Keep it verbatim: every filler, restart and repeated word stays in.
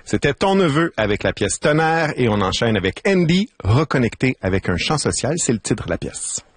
C'était Ton neveu avec la pièce Tonnerre et on enchaîne avec Andy, Reconnecté avec un chant social. C'est le titre de la pièce.